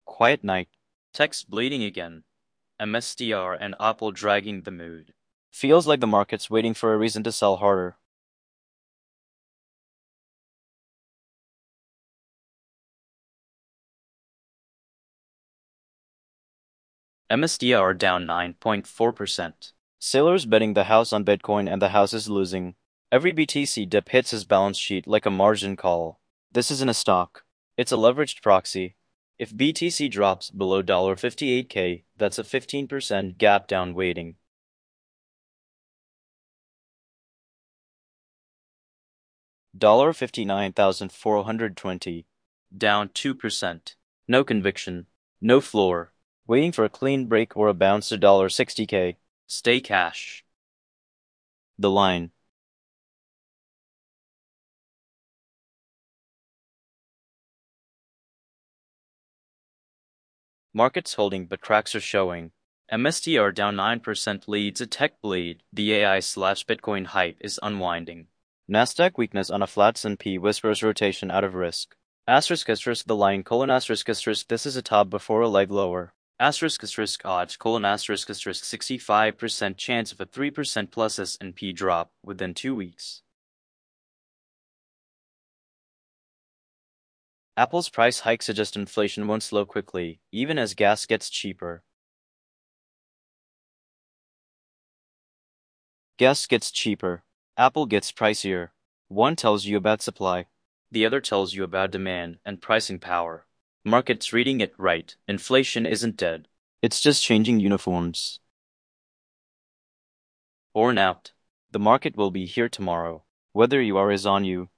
Quiet night. Tech's bleeding again. MSTR and Apple dragging the mood. Feels like the market's waiting for a reason to sell harder. MSTR down 9.4%. Sailors betting the house on Bitcoin and the house is losing. Every BTC dip hits his balance sheet like a margin call. This isn't a stock. It's a leveraged proxy. If BTC drops below $58K, that's a 15% gap down waiting. $59,420. Down 2%. No conviction. No floor. Waiting for a clean break or a bounce to $60K. Stay cash. The line. Markets holding but cracks are showing. MSTR down 9% leads a tech bleed. The AI/Bitcoin hype is unwinding. Nasdaq weakness on a flat S&P whispers rotation out of risk. Asterisk the line : asterisk this is a top before a leg lower. Asterisk odds : asterisk 65% chance of a 3% plus S&P drop within 2 weeks. Apple's price hike suggests inflation won't slow quickly, even as gas gets cheaper. Gas gets cheaper. Apple gets pricier. One tells you about supply. The other tells you about demand and pricing power. Market's reading it right. Inflation isn't dead. It's just changing uniforms. Worn out. The market will be here tomorrow. Whether you are is on you.